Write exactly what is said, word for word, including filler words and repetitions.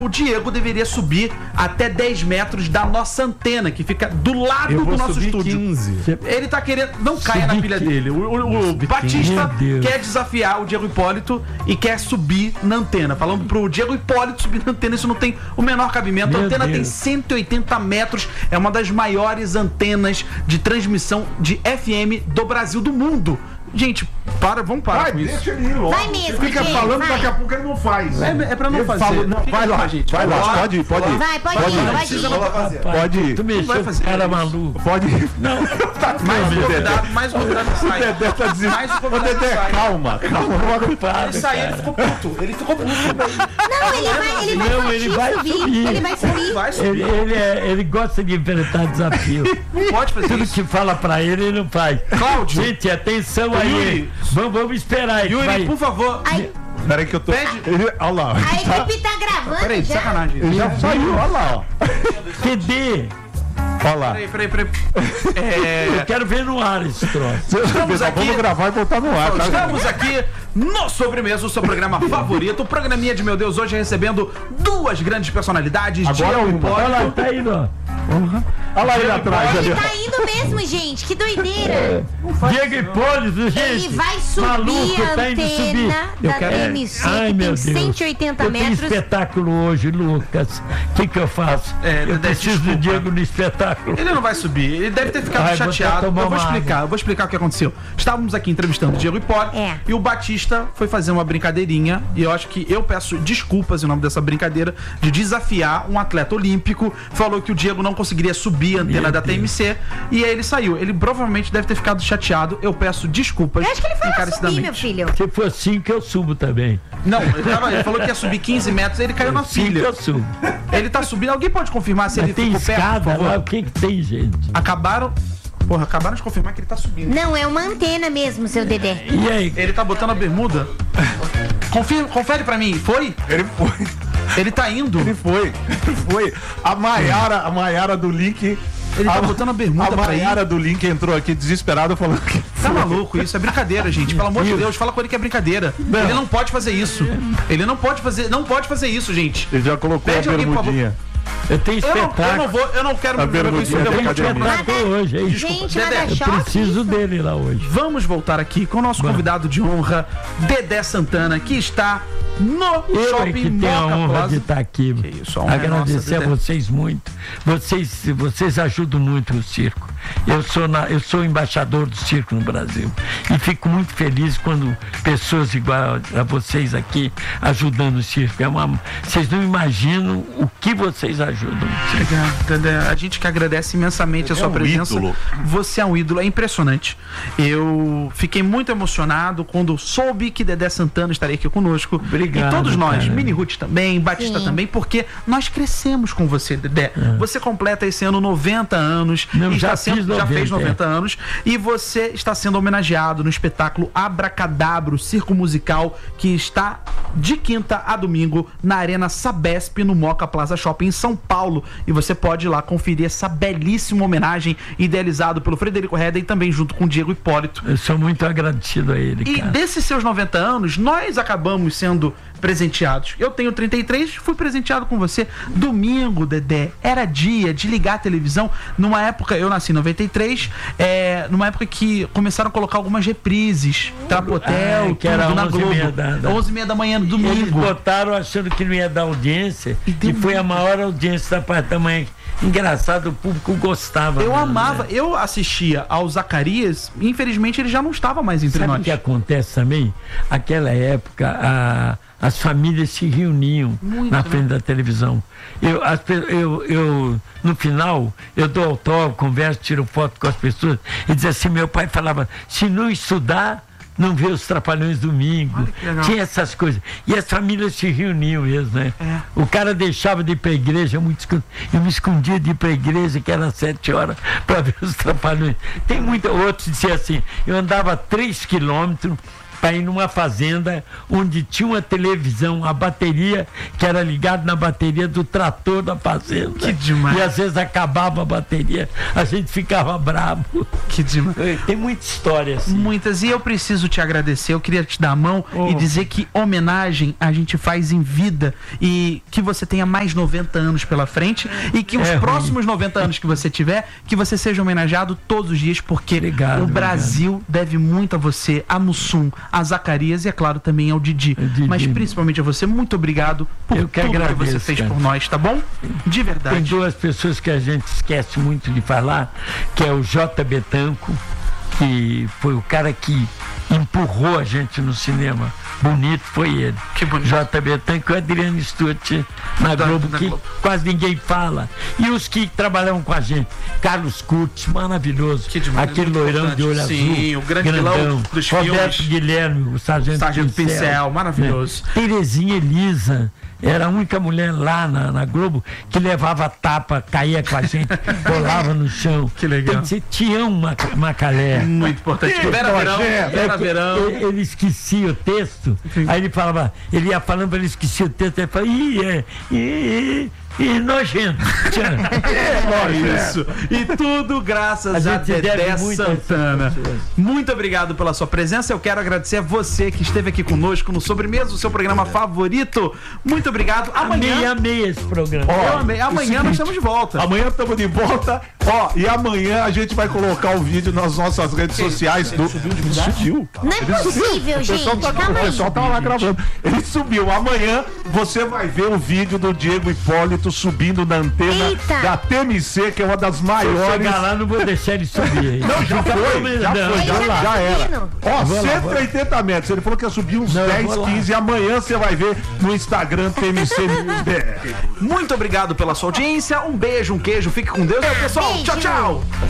O Diego deveria subir até dez metros da nossa antena, que fica do lado Eu do vou nosso subir estúdio. quinze. Ele tá querendo. Não caia na pilha dele. O, o- o Batista quer desafiar o Diego Hipólito e quer subir na antena. Falando pro Diego Hipólito subir na antena, isso não tem o menor cabimento. Meu a antena Deus. tem cento e oitenta metros, é uma das maiores antenas de transmissão de F M do Brasil, do mundo. Gente, para, vamos parar Vai, com isso. deixa ele ir logo. Vai mesmo, Você fica gente, falando, vai. daqui a pouco ele não faz. É, é pra não Ele fazer. fala- não, Fica vai lá, com a gente. vai lá, Bora. pode ir, pode ir. Vai, pode, Pode ir, ir. pode Precisa ir. não fazer. Pode ir. Tu vai mexeu fazer com cara isso. maluco. Pode ir. Não, Mais um Dedé. convidado, mais um convidado que O sai. Dedé tá dizendo. Mais um Ô, convidado que Dedé, sai. calma, calma. Não Ele para, saiu, ele ficou puto. Ele ficou puto. Não, ele vai, ele vai, Não, ele vai subir. Ele vai subir. Vai subir. ele, ele, é- ele gosta de enfrentar desafio. Não pode fazer Tudo isso. que fala pra ele, ele não faz. Cláudio. Gente, atenção aí. Yuri. Vamos, vamos esperar. Ele Yuri, vai... por favor. Ai, Peraí que eu tô. Pede. Ele- Olha lá. a equipe tá gravando Peraí, já. sacanagem. Ele já saiu, olha lá, ó. Q D. Olha lá. Peraí, peraí, peraí. Eu É, quero ver no ar esse troço. Estamos aqui- Vamos gravar e botar no ar, tá? estamos aqui no Sobremesa, o seu programa favorito. O programinha de meu Deus, hoje recebendo duas grandes personalidades. Agora Diego uma. Olha lá, Hipólito. tá indo, ó. Olha lá ele atrás ali. Ele tá indo mesmo, gente. Que doideira. Diego Hipólito, gente. Ele vai subir Maluco, a tá indo subir. antena da quero- T M C, Ai, que meu tem Deus. cento e oitenta Eu tenho metros. espetáculo hoje, Lucas. O que que eu faço? É, eu Dedé, preciso desculpa. do Diego no espetáculo. Ele não vai subir, ele deve ter ficado Ai, vou até chateado. tomar Eu vou uma explicar, eu vou explicar o que aconteceu. Estávamos aqui entrevistando o Diego Hipólito É. e o Batista foi fazer uma brincadeirinha. E eu acho que eu peço desculpas em nome dessa brincadeira de desafiar um atleta olímpico. Falou que o Diego não conseguiria subir a antena Meu da T M C e aí ele saiu. Ele provavelmente deve ter ficado chateado. Eu peço desculpas. Eu acho que ele foi lá subir, encarecidamente. meu filho. Se for cinco, eu subo também. Não, ele, tava- ele falou que ia subir quinze metros, ele caiu na Cinco, pilha. eu subo. Ele tá subindo. Alguém pode confirmar se ele Mas tem ficou perto, por escada favor? lá, o que que tem, gente? Acabaram. Porra, acabaram de confirmar que ele tá subindo. Não, é uma antena mesmo, seu Dedé. E aí? Ele tá botando a bermuda. Confira, confere pra mim, foi? Ele foi. Ele tá indo. Ele foi. Ele foi. A Maiara, a Maiara do Link. Ele tá a, botando a bermuda A pra ir. Maiara do Link entrou aqui desesperada falando que. Tá maluco isso? É brincadeira, gente. Pelo amor de Deus, fala com ele que é brincadeira. Ele não pode fazer isso. Ele não pode fazer, não pode fazer isso, gente. Ele já colocou Pede a alguém, por favor. bermudinha. Eu tenho Eu não, eu espetáculo. não vou, eu não quero A me envolver com isso. bermudinha Eu da vou academia. Espetáculo hoje, hein? Gente, Dedé, nada eu choque. Preciso dele lá hoje. Vamos voltar aqui com o nosso convidado de honra, Dedé Santana, que está no Eu é Shopping que tenho a Moca honra Plaza. de estar aqui. Que isso, a honra é Agradecer nossa, a Dedé. vocês muito. Vocês, vocês ajudam muito o circo. Eu sou, na, eu sou embaixador do circo no Brasil. E fico muito feliz quando pessoas igual a vocês aqui ajudando o circo. É uma, vocês não imaginam o que vocês ajudam no circo. Obrigado, Dedé. A gente que agradece imensamente a sua um presença. ídolo. Você é um ídolo, é impressionante. Eu fiquei muito emocionado quando soube que Dedé Santana estaria aqui conosco. Obrigado, E todos nós, cara. Mini Ruth também, Batista Sim. também, porque nós crescemos com você, Dedé. Você completa esse ano noventa anos. Não, e já está sendo, fiz já fez noventa, é. noventa anos. E você está sendo homenageado no espetáculo Abracadabra, o circo musical, que está de quinta a domingo na Arena Sabesp, no Moca Plaza Shopping, em São Paulo. E você pode ir lá conferir essa belíssima homenagem idealizado pelo Frederico Reda e também junto com o Diego Hipólito. Eu sou muito agradecido a ele, E cara. desses seus noventa anos, nós acabamos sendo presenteados. Eu tenho trinta e três, fui presenteado com você. Domingo, Dedé, era dia de ligar a televisão. Numa época, eu nasci em noventa e três, é, numa época que começaram a colocar algumas reprises. Trapotel, Ah, que era tudo na onze e Globo. meia da- da- onze e meia da manhã, no Eles domingo. botaram achando que não ia dar audiência E e, deu foi a muito. maior audiência da parte da manhã. Engraçado, o público gostava. Eu mesmo, amava, né? eu assistia ao Zacarias, e infelizmente ele já não estava mais entre Sabe o nós. que acontece também? Aquela época, a- as famílias se reuniam Muito, na né? frente da televisão. Eu, as pe- eu, eu, no final, eu dou autógrafo, converso, tiro foto com as pessoas e diz assim, meu pai falava, se não estudar, não vê os Trapalhões domingo. Olha que legal. Tinha essas coisas. E as famílias se reuniam mesmo, né? É. O cara deixava de ir pra igreja, muito escon- eu me escondia de ir pra igreja, que era sete horas, para ver os Trapalhões. Tem muita, outros diziam assim, eu andava três quilômetros para ir numa fazenda onde tinha uma televisão, a bateria que era ligada na bateria do trator da fazenda. Que demais. E às vezes acabava a bateria, a gente ficava bravo. Que demais. Tem muita história assim. Muitas, e eu preciso te agradecer, eu queria te dar a mão Oh. e dizer que homenagem a gente faz em vida e que você tenha mais noventa anos pela frente e que os É próximos noventa anos que você tiver, que você seja homenageado todos os dias, porque Obrigado, o Brasil deve muito a você, a Mussum, a Zacarias e, é claro, também ao Didi. Didi. Mas principalmente a você, muito obrigado por Eu que tudo que você agradeço, fez cara. por nós, tá bom? De Tem verdade. duas pessoas que a gente esquece muito de falar, que é o J. Betanco, que foi o cara que empurrou a gente no cinema. Bonito foi ele. Que bonito. J. Betanco e o Adriano Stuart na Da- Globo, na que Globo. quase ninguém fala. E os que trabalham com a gente. Carlos Curtis, maravilhoso. Que demais, Aquele muito loirão de olho importante. Sim, azul. o grande vilão grandão. dos Roberto filmes. Guilherme, o Sargento, Sargento Pincel, maravilhoso. né? Terezinha Elisa. Era a única mulher lá na, na Globo que levava tapa, caía com a gente, rolava no chão. Que legal. Tem que ser Tião Mac- Macalé. Muito importante. Que Vera Verão, nojento. Vera É que Verão. Ele, ele esquecia o texto, aí ele falava, ele ia falando, ele esquecia o texto, ele falava, ih, é, ih, ih, nojento. Isso. E tudo graças A a, gente Dedé deve muito a essas Santana. pessoas. Muito obrigado pela sua presença. Eu quero agradecer a você que esteve aqui conosco no Sobremesa, o seu programa favorito. Muito obrigado. Amei, Amanhã. amei esse programa. Eu amei. Amanhã nós estamos de volta. Amanhã estamos de volta. Ó, e amanhã a gente vai colocar o vídeo nas nossas redes sociais do. Ele subiu. Não é possível, O pessoal gente. tá, Calma o aí. pessoal tá lá gravando. Ele subiu. Amanhã você vai ver o vídeo do Diego Hipólito subindo na antena Eita. da T M C, que é uma das Se eu maiores. chegar lá, não vou deixar ele subir. Não, já foi, já Não, foi, Ele já, já tá já era. subindo. Ó, Vou lá, cento e oitenta metros. Ele falou que ia subir uns Não, eu dez, vou lá. quinze. E amanhã você vai ver no Instagram T M C News B R. Muito obrigado pela sua audiência. Um beijo, um queijo. Fique com Deus. E aí, pessoal, Beijo. tchau, tchau.